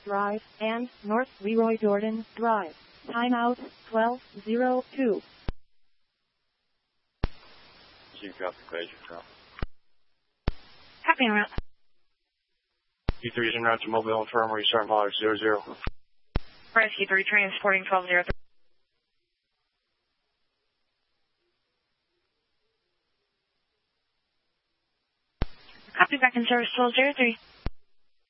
Drive, and North Leroy Jordan Drive. Timeout 12:02. Chief traffic, Glacier Trail. Copy en route. E3 is en route to Mobile Infirmary, start volage 00. Rescue 3 transporting 1203. Copy, back in service 1203.